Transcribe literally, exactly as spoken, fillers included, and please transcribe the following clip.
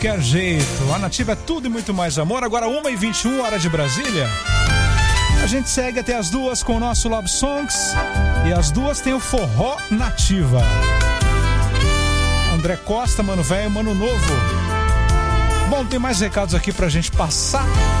qualquer jeito. A Nativa é tudo e muito mais amor. Agora uma e vinte e um, hora de Brasília. A gente segue até as duas com o nosso Love Songs. E as duas tem o Forró Nativa. André Costa, Mano Velho, Mano Novo. Bom, tem mais recados aqui pra gente passar.